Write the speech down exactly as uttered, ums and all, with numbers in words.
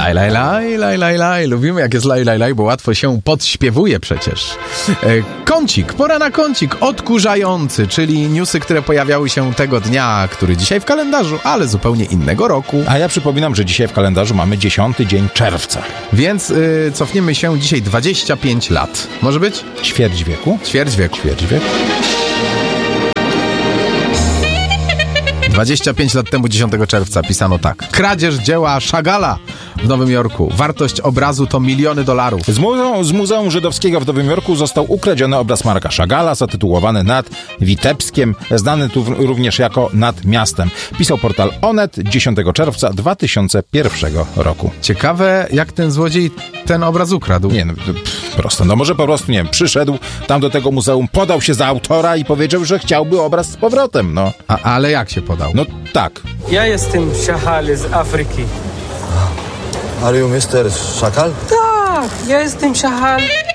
Laj, laj, laj, laj, laj, laj. Lubimy jak jest laj, laj, laj, bo łatwo się podśpiewuje przecież. E, kącik, pora na kącik odkurzający, czyli newsy, które pojawiały się tego dnia, który dzisiaj w kalendarzu, ale zupełnie innego roku. A ja przypominam, że dzisiaj w kalendarzu mamy dziesiąty dzień czerwca. Więc y, cofniemy się dzisiaj dwadzieścia pięć lat. Może być? Ćwierć wieku? Ćwierć wieku. Ćwierć wieku. dwadzieścia pięć lat temu, dziesiątego czerwca, pisano tak. Kradzież dzieła Chagalla w Nowym Jorku. Wartość obrazu to miliony dolarów. Z muzeum, z Muzeum Żydowskiego w Nowym Jorku został ukradziony obraz Marka Chagalla, zatytułowany Nad Witebskiem, znany tu również jako Nad Miastem. Pisał portal Onet dziesiątego czerwca dwa tysiące pierwszego roku. Ciekawe, jak ten złodziej ten obraz ukradł. Nie, no, pff, prosto. No może po prostu, nie wiem, przyszedł tam do tego muzeum, podał się za autora i powiedział, że chciałby obraz z powrotem, no. A, ale jak się podał? No tak. Ja jestem Chagall z Afryki. Are you mister Chagall? Tak, ja jestem Chagall